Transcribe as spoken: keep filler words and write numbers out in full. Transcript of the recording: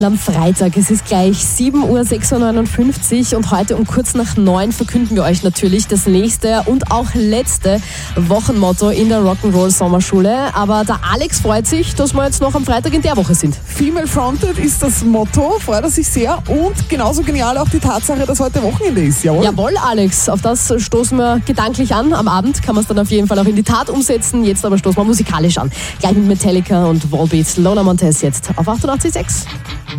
Am Freitag, es ist gleich sieben Uhr sechsundneunzig und heute um kurz nach neun verkünden wir euch natürlich das nächste und auch letzte Wochenmotto in der Rock'n'Roll Sommerschule. Aber der Alex freut sich, dass wir jetzt noch am Freitag in der Woche sind. Female Fronted ist das Motto, freut er sich sehr und genauso genial auch die Tatsache, dass heute Wochenende ist. Jawohl. Jawohl, Alex, auf das stoßen wir gedanklich an. Am Abend kann man es dann auf jeden Fall auch in die Tat umsetzen. Jetzt aber stoßen wir musikalisch an. Gleich mit Metallica und Volbeat, Lola Montez jetzt auf achtundachtzig Komma sechs.